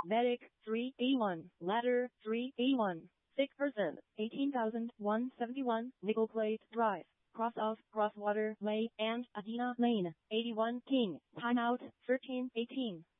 Medic 3A1, Ladder 3A1, Sick person 18,171, Nickel Plate Drive, Cross off Crosswater Way and Adina Lane, 81 King, timeout 13:18.